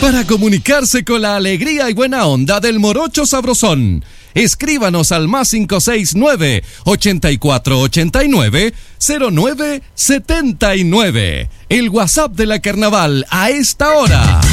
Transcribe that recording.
Para comunicarse con la alegría y buena onda del Morocho Sabrosón, escríbanos al +569 8489 0979. El WhatsApp de la Carnaval a esta hora.